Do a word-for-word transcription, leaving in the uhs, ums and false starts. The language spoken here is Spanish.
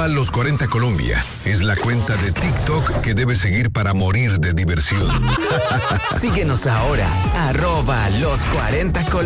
Arroba Los cuarenta Colombia es la cuenta de TikTok que debes seguir para morir de diversión. Síguenos ahora, arroba Los cuarenta Colombia.